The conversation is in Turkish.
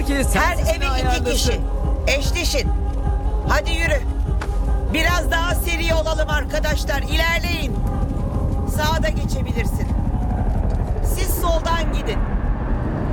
Peki sen Her sesini eve 2 ayarlasın. kişi. Eşleşin. Hadi yürü. Biraz daha seri olalım arkadaşlar. İlerleyin. Sağa da geçebilirsin. Siz soldan gidin.